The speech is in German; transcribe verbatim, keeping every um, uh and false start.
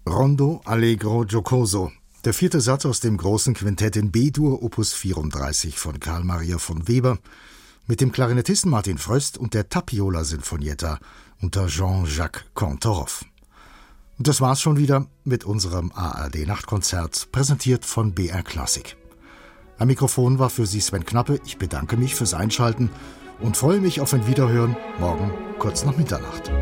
Rondo Allegro Giocoso, der vierte Satz aus dem großen Quintett in B-Dur Opus vierunddreißig von Carl Maria von Weber mit dem Klarinettisten Martin Fröst und der Tapiola Sinfonietta unter Jean-Jacques Kantorov. Und das war's schon wieder mit unserem A R D-Nachtkonzert, präsentiert von B R Klassik. Am Mikrofon war für Sie Sven Knappe. Ich bedanke mich fürs Einschalten und freue mich auf ein Wiederhören morgen kurz nach Mitternacht.